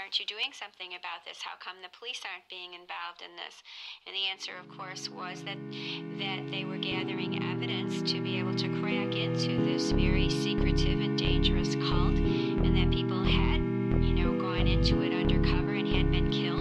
aren't you doing something about this? How come the police aren't being involved in this? And the answer, of course, was that they were gathering evidence to be able to crack into this very secretive and dangerous cult, and that people had, gone into it undercover and had been killed.